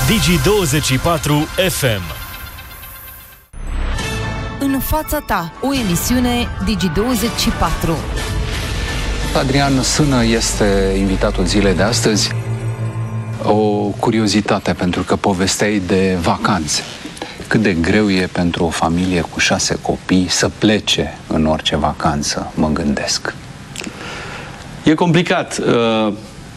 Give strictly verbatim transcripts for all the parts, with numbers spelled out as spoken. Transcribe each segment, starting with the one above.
Digi douăzeci și patru F M. În fața ta, o emisiune Digi douăzeci și patru. Adrian Sână este invitatul zilei de astăzi. O curiozitate, pentru că povesteai de vacanțe. Cât de greu e pentru o familie cu șase copii să plece în orice vacanță, mă gândesc. E complicat. Uh...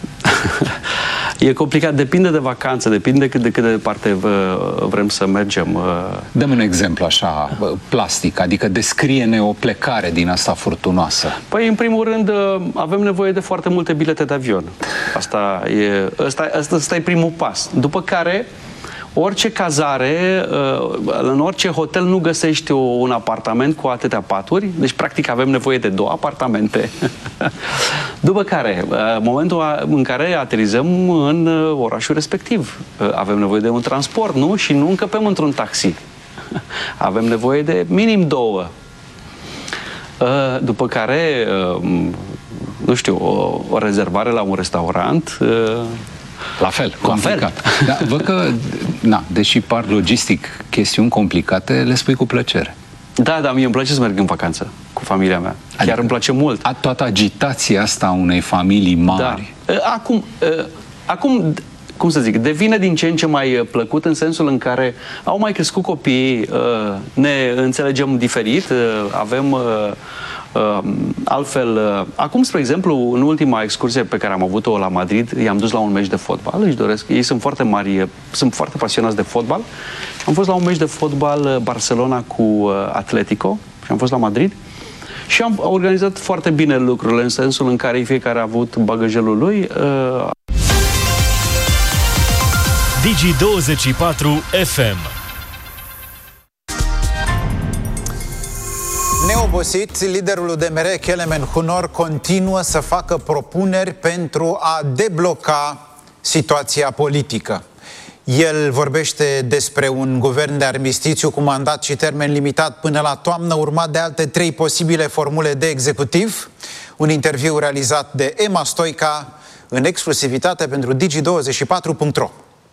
E complicat, depinde de vacanță, depinde cât de cât de departe vrem să mergem. Dă-mi un exemplu așa, plastic, adică descrie-ne o plecare din asta furtunoasă. Păi, în primul rând, avem nevoie de foarte multe bilete de avion. Asta e, asta, asta, asta e primul pas. După care, orice cazare, în orice hotel nu găsești un apartament cu atâtea paturi, deci practic avem nevoie de două apartamente. După care, momentul în care aterizăm în orașul respectiv, avem nevoie de un transport, nu? Și nu încăpem într-un taxi. Avem nevoie de minim două. După care, nu știu, o, o rezervare la un restaurant. La fel, complicat. Dar văd că, na, deși par logistic chestiuni complicate, le spui cu plăcere. Da, da, mie îmi place să merg în vacanță cu familia mea. Chiar adică îmi place mult. A, toată agitația asta a unei familii mari. Da. Acum, acum, cum să zic, devine din ce în ce mai plăcut în sensul în care au mai crescut copiii, ne înțelegem diferit, avem... Uh, altfel, uh, acum, spre exemplu, în ultima excursie pe care am avut-o la Madrid, i-am dus la un meci de fotbal, își doresc, ei sunt foarte mari, sunt foarte pasionați de fotbal. Am fost la un meci de fotbal Barcelona cu uh, Atletico și am fost la Madrid și am organizat foarte bine lucrurile, în sensul în care fiecare a avut bagajelul lui. Uh... Digi douăzeci și patru F M. Neobosit, liderul U D M R, Kelemen Hunor, continuă să facă propuneri pentru a debloca situația politică. El vorbește despre un guvern de armistițiu cu mandat și termen limitat până la toamnă, urmat de alte trei posibile formule de executiv. Un interviu realizat de Emma Stoica în exclusivitate pentru Digi douăzeci și patru punct ro.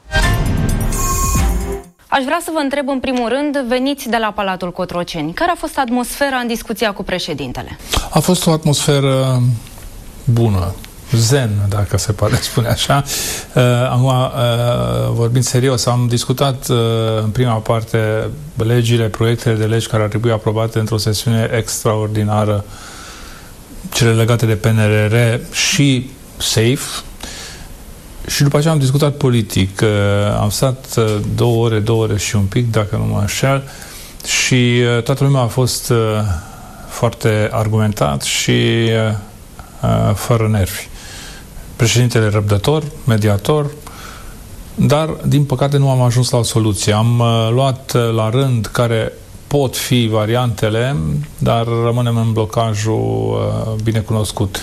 Aș vrea să vă întreb în primul rând, veniți de la Palatul Cotroceni. Care a fost atmosfera în discuția cu președintele? A fost o atmosferă bună, zen, dacă se poate spune așa. Uh, acum, uh, vorbind serios, am discutat uh, în prima parte legile, proiectele de legi care ar trebui aprobate într-o sesiune extraordinară, cele legate de P N R R și SAFE. Și după aceea am discutat politic. Am stat două ore, două ore și un pic, dacă nu mă înșel, și toată lumea a fost foarte argumentat și fără nervi. Președintele răbdător, mediator, dar, din păcate, nu am ajuns la o soluție. Am luat la rând care pot fi variantele, dar rămânem în blocajul binecunoscut.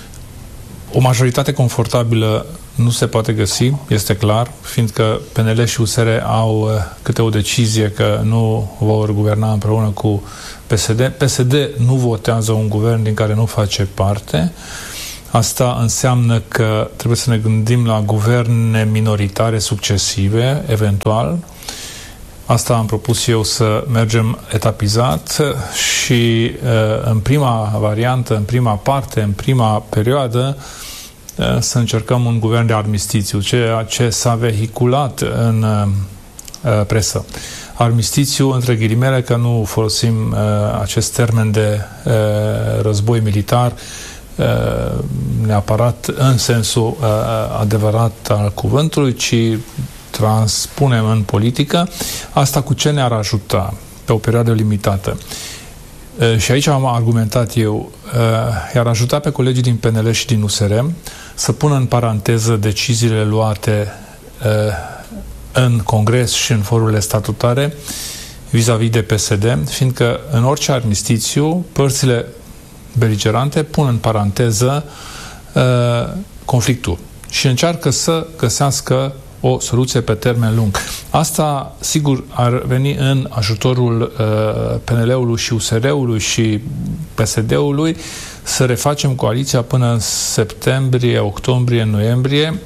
O majoritate confortabilă nu se poate găsi, este clar, fiindcă P N L și U S R au câte o decizie că nu vor guverna împreună cu P S D. P S D nu votează un guvern din care nu face parte. Asta înseamnă că trebuie să ne gândim la guverne minoritare succesive, eventual. Asta am propus eu, să mergem etapizat și în prima variantă, în prima parte, în prima perioadă, să încercăm un guvern de armistițiu, ceea ce s-a vehiculat în uh, presă. Armistițiu, între ghilimele, că nu folosim uh, acest termen de uh, război militar uh, neapărat în sensul uh, adevărat al cuvântului, ci transpunem în politică. Asta cu ce ne-ar ajuta pe o perioadă limitată? Uh, și aici am argumentat eu, uh, i-ar ajuta pe colegii din P N L și din U S R să pună în paranteză deciziile luate uh, în Congres și în forurile statutare vis-a-vis de P S D, fiindcă în orice armistițiu, părțile beligerante pun în paranteză uh, conflictul și încearcă să găsească o soluție pe termen lung. Asta, sigur, ar veni în ajutorul uh, P N L-ului și U S R-ului și P S D-ului să refacem coaliția până în septembrie, octombrie, noiembrie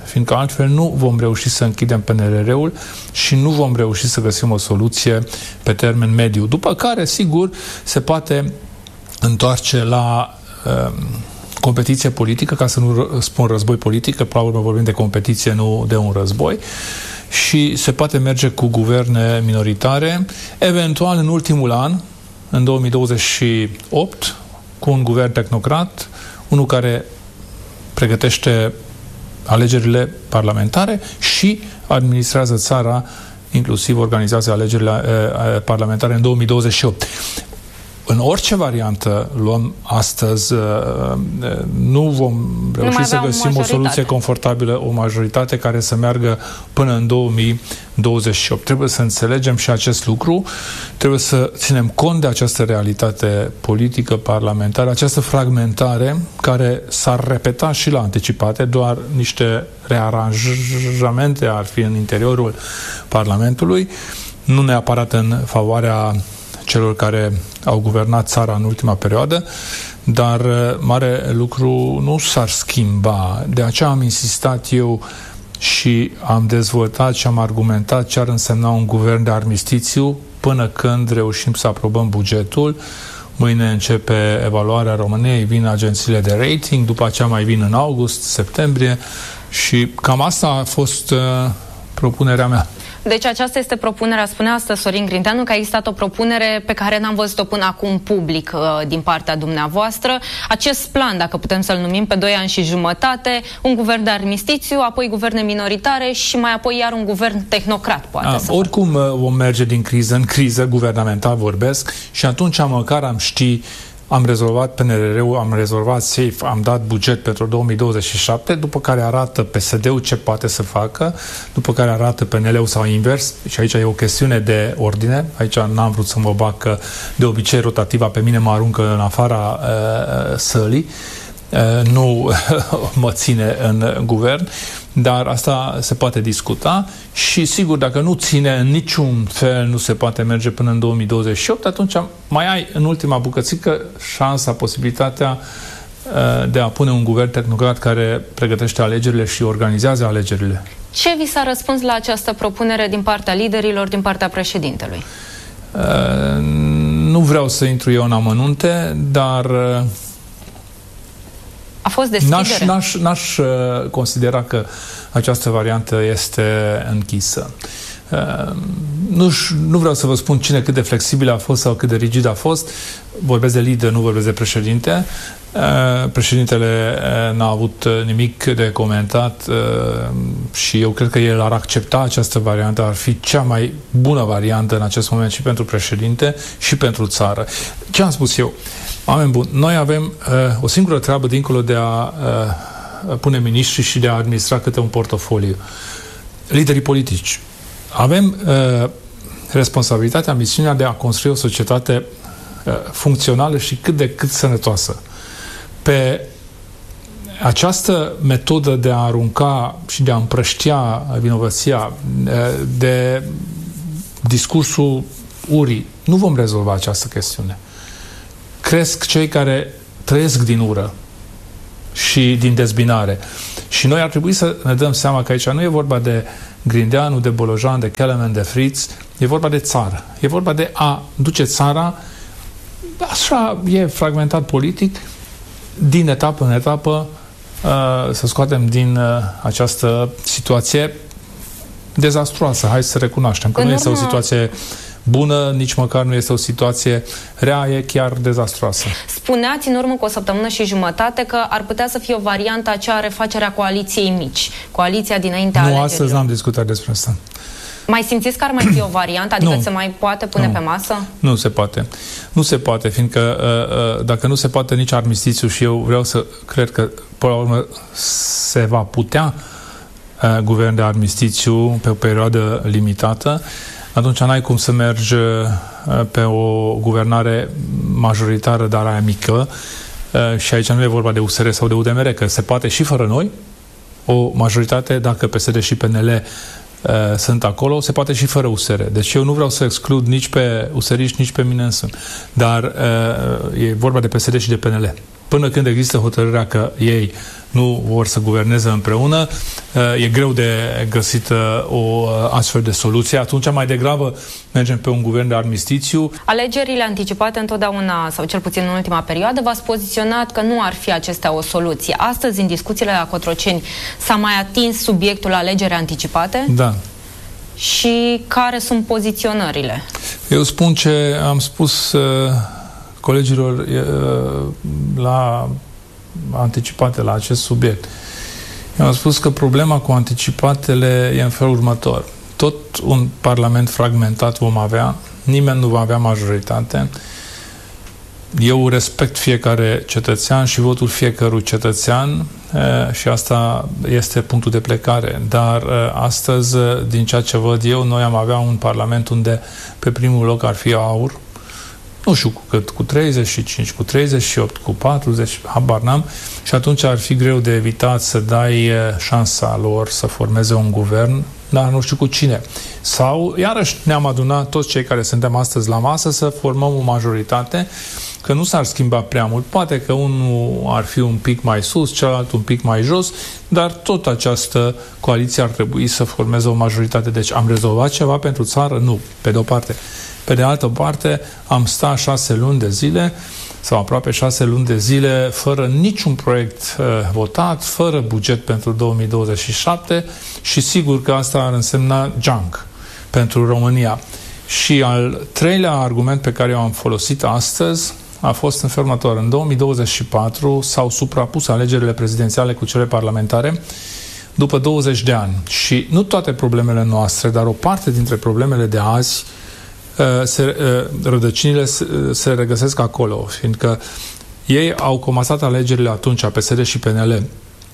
fiindcă altfel nu vom reuși să închidem P N R R-ul și nu vom reuși să găsim o soluție pe termen mediu. După care, sigur, se poate întoarce la uh, competiție politică, ca să nu spun război politic, că până la urmă vorbim de competiție, nu de un război, și se poate merge cu guverne minoritare, eventual în ultimul an, în două mii douăzeci și opt, cu un guvern tehnocrat, unul care pregătește alegerile parlamentare și administrează țara, inclusiv organizează alegerile uh, parlamentare în două mii douăzeci și opt. În orice variantă luăm astăzi, nu vom reuși nu să găsim o soluție confortabilă, o majoritate care să meargă până în două mii douăzeci și opt. Trebuie să înțelegem și acest lucru, trebuie să ținem cont de această realitate politică, parlamentară, această fragmentare care s-ar repeta și la anticipate, doar niște rearanjamente ar fi în interiorul Parlamentului, nu neapărat în favoarea celor care au guvernat țara în ultima perioadă, dar mare lucru nu s-ar schimba. De aceea am insistat eu și am dezvoltat și am argumentat ce ar însemna un guvern de armistițiu până când reușim să aprobăm bugetul. Mâine începe evaluarea României, vin agențiile de rating, după aceea mai vin în august, septembrie și cam asta a fost uh, propunerea mea. Deci aceasta este propunerea, spunea astăzi Sorin Grindeanu, că a existat o propunere pe care n-am văzut-o până acum public uh, din partea dumneavoastră. Acest plan, dacă putem să-l numim, pe doi ani și jumătate, un guvern de armistițiu, apoi guverne minoritare și mai apoi iar un guvern tehnocrat, poate a, să Oricum fac. Vom merge din criză în criză, guvernamental vorbesc, și atunci măcar am ști, am rezolvat P N R R-ul, am rezolvat SAFE, am dat buget pentru două mii douăzeci și șapte, după care arată P S D-ul ce poate să facă, după care arată P N L-ul sau invers, și aici e o chestiune de ordine, aici n-am vrut să mă bag, că de obicei rotativa pe mine mă aruncă în afara uh, sălii, uh, nu mă ține în guvern, dar asta se poate discuta și sigur, dacă nu ține în niciun fel, nu se poate merge până în două mii douăzeci și opt, atunci mai ai în ultima bucățică șansa, posibilitatea uh, de a pune un guvern tehnocrat care pregătește alegerile și organizează alegerile. Ce vi s-a răspuns la această propunere din partea liderilor, din partea președintelui? Uh, nu vreau să intru eu în amănunte, dar uh, a fost deschidere? N-aș, n-aș, n-aș uh, considera că această variantă este închisă. Uh, nu, nu vreau să vă spun cine cât de flexibil a fost sau cât de rigid a fost. Vorbesc de lider, nu vorbesc de președinte. Uh, președintele uh, n-a avut uh, nimic de comentat uh, și eu cred că el ar accepta această variantă, ar fi cea mai bună variantă în acest moment și pentru președinte și pentru țară. Ce am spus eu? Oameni buni, noi avem uh, o singură treabă dincolo de a uh, pune miniștri și de a administra câte un portofoliu. Liderii politici. Avem uh, responsabilitatea, misiunea de a construi o societate uh, funcțională și cât de cât sănătoasă. Pe această metodă de a arunca și de a împrăștia vinovăția, uh, de discursul urii, nu vom rezolva această chestiune. Cresc cei care trăiesc din ură și din dezbinare. Și noi ar trebui să ne dăm seama că aici nu e vorba de Grindeanu, de Bolojan, de Kelemen, de Fritz, e vorba de țară. E vorba de a duce țara, așa e fragmentat politic, din etapă în etapă, să scoatem din această situație dezastruoasă. Hai să recunoaștem că nu este o situație bună, nici măcar nu este o situație rea, e chiar dezastroasă. Spuneați în urmă cu o săptămână și jumătate că ar putea să fie o variantă acea refacerea coaliției mici, coaliția dinaintea alegerilor. Nu, astăzi n-am discutat despre asta. Mai simțiți că ar mai fi o variantă? Adică nu. Se mai poate pune nu. pe masă? Nu se poate. Nu se poate, fiindcă uh, uh, dacă nu se poate nici armistițiu, și eu vreau să cred că până la urmă se va putea uh, guvern de armistițiu pe o perioadă limitată, atunci n-ai cum să mergi pe o guvernare majoritară, dar aia mică, și aici nu e vorba de U S R sau de U D M R, că se poate și fără noi, o majoritate, dacă P S D și P N L sunt acolo, se poate și fără U S R. Deci eu nu vreau să exclud nici pe useriști, nici pe mine însumi, dar e vorba de P S D și de P N L. Până când există hotărârea că ei nu vor să guverneze împreună, e greu de găsit o astfel de soluție. Atunci mai degrabă mergem pe un guvern de armistițiu. Alegerile anticipate întotdeauna, sau cel puțin în ultima perioadă, v-ați poziționat că nu ar fi acestea o soluție. Astăzi, în discuțiile la Cotroceni, s-a mai atins subiectul alegeri anticipate? Da. Și care sunt poziționările? Eu spun ce am spus uh, colegilor uh, la anticipate la acest subiect. Eu am spus că problema cu anticipatele e în felul următor. Tot un parlament fragmentat vom avea, nimeni nu va avea majoritate. Eu respect fiecare cetățean și votul fiecărui cetățean e, și asta este punctul de plecare. Dar e, astăzi, din ceea ce văd eu, noi am avea un parlament unde pe primul loc ar fi AUR, nu știu cu cât, cu treizeci și cinci, cu treizeci și opt, cu patruzeci, habar n-am, și atunci ar fi greu de evitat să dai șansa lor să formeze un guvern, dar nu știu cu cine. Sau, iarăși, ne-am adunat toți cei care suntem astăzi la masă să formăm o majoritate, că nu s-ar schimba prea mult. Poate că unul ar fi un pic mai sus, celălalt un pic mai jos, dar tot această coaliție ar trebui să formeze o majoritate. Deci am rezolvat ceva pentru țară? Nu, pe de-o parte. Pe de altă parte, am stat șase luni de zile sau aproape șase luni de zile fără niciun proiect uh, votat, fără buget pentru două mii douăzeci și șapte și sigur că asta ar însemna junk pentru România. Și al treilea argument pe care eu am folosit astăzi a fost în felul următor. În două mii douăzeci și patru s-au suprapus alegerile prezidențiale cu cele parlamentare după douăzeci de ani. Și nu toate problemele noastre, dar o parte dintre problemele de azi, se, rădăcinile se, se regăsesc acolo, fiindcă ei au comasat alegerile atunci, P S D și P N L,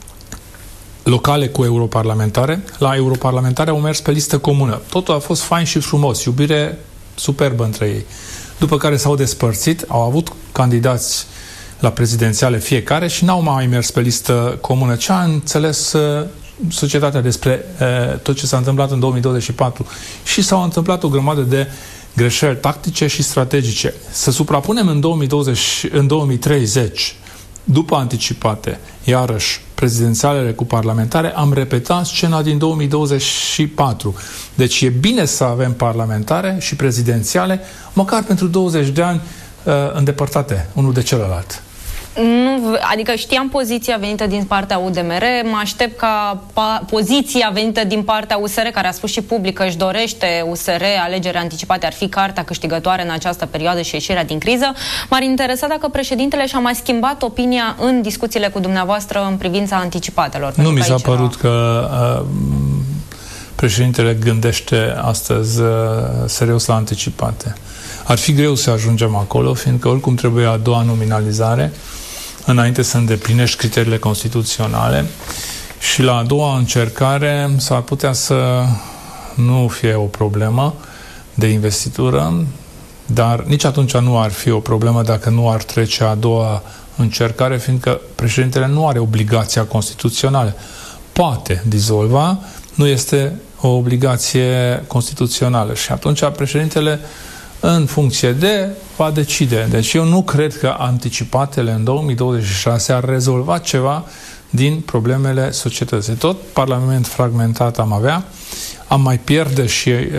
locale cu europarlamentare. La europarlamentare au mers pe listă comună. Totul a fost fain și frumos, iubire superbă între ei. După care s-au despărțit, au avut candidați la prezidențiale fiecare și n-au mai mers pe listă comună. Ce a înțeles uh, societatea despre uh, tot ce s-a întâmplat în două mii douăzeci și patru? Și s-au întâmplat o grămadă de greșeli tactice și strategice. Să suprapunem în două mii douăzeci, în două mii treizeci, după anticipate, iarăși prezidențialele cu parlamentare, am repetat scena din două mii douăzeci și patru. Deci e bine să avem parlamentare și prezidențiale, măcar pentru douăzeci de ani uh, îndepărtate, unul de celălalt. Nu, adică știam poziția venită din partea U D M R, mă aștept ca poziția venită din partea U S R, care a spus și public că își dorește U S R alegeri anticipate, ar fi carta câștigătoare în această perioadă și ieșirea din criză. M-ar interesa dacă președintele și-a mai schimbat opinia în discuțiile cu dumneavoastră în privința anticipatelor. Nu mi s-a părut era... că uh, președintele gândește astăzi uh, serios la anticipate. Ar fi greu să ajungem acolo, fiindcă oricum trebuie a doua nominalizare înainte să îndeplinești criteriile constituționale și la a doua încercare s-ar putea să nu fie o problemă de investitură, dar nici atunci nu ar fi o problemă dacă nu ar trece a doua încercare, fiindcă președintele nu are obligația constituțională. Poate dizolva, nu este o obligație constituțională și atunci președintele în funcție de, va decide. Deci eu nu cred că anticipatele în două mii douăzeci și șase ar rezolva ceva din problemele societății. Tot parlament fragmentat am avea, am mai pierde și